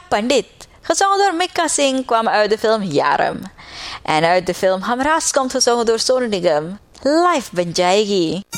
Pandit, gezongen door Mika Singh, kwam uit de film Yaram. En uit de film Hamras komt gezongen door Sonu Nigam. Life Ban Jayegi.